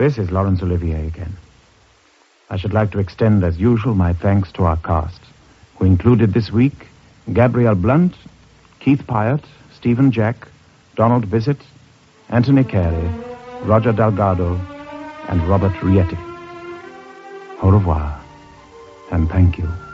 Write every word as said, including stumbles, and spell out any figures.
This is Laurence Olivier again. I should like to extend, as usual, my thanks to our cast, who included this week Gabrielle Blunt, Keith Pyatt, Stephen Jack, Donald Bissett, Anthony Carey, Roger Delgado, and Robert Rietti. Au revoir, and thank you.